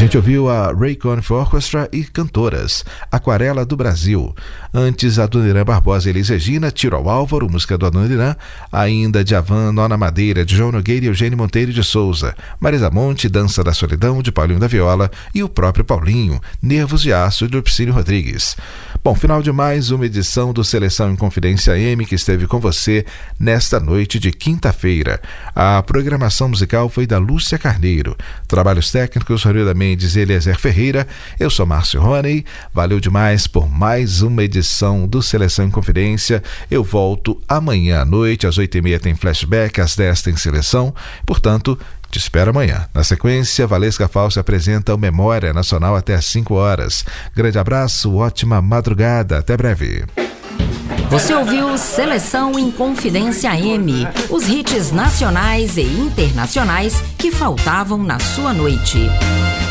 gente ouviu a Ray Conniff Orchestra e cantoras, Aquarela do Brasil. Antes, Adoniran Barbosa e Elis Regina, Tiro ao Álvaro, música do Adoniran. Ainda Djavan, Nona Madeira, de João Nogueira e Eugênio Monteiro de Souza. Marisa Monte, Dança da Solidão, de Paulinho da Viola. E o próprio Paulinho, Nervos de Aço, de Lupicínio Rodrigues. Bom, final de mais uma edição do Seleção em Confidência M, que esteve com você nesta noite de quinta-feira. A programação musical foi da Lúcia Carneiro. Trabalhos técnicos, Ronilda Mendes e Eliezer Ferreira. Eu sou Márcio Roney. Valeu demais por mais uma edição do Seleção em Confidência. Eu volto amanhã à noite, às 8h30 tem flashback, às 10 tem seleção. Portanto, te espero amanhã. Na sequência, Valesca Falso apresenta o Memória Nacional até às 5 horas. Grande abraço, ótima madrugada. Até breve. Você ouviu Seleção em Confidência M, os hits nacionais e internacionais que faltavam na sua noite.